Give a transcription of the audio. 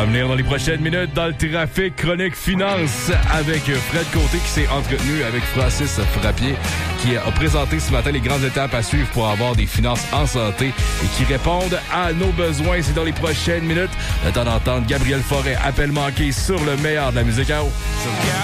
venir dans les prochaines minutes dans le trafic chronique finance avec Fred Côté qui s'est entretenu avec Francis Frappier qui a présenté ce matin les grandes étapes à suivre pour avoir des finances en santé et qui répondent à nos besoins. C'est dans les prochaines minutes. Le temps d'entendre Gabriel Forêt, appel manqué sur le meilleur de la musique à eau.